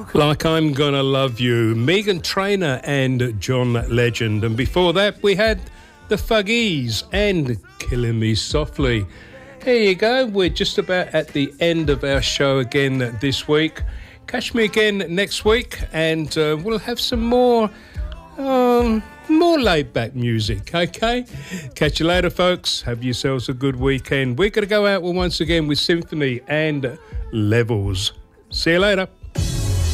Like I'm Gonna Love You, Meghan Trainor and John Legend. And before that, we had the Fuggies and Killing Me Softly. Here you go. We're just about at the end of our show again this week. Catch me again next week and we'll have some more laid-back music, okay? Catch you later, folks. Have yourselves a good weekend. We're going to go out once again with Symphony and Levels. See you later.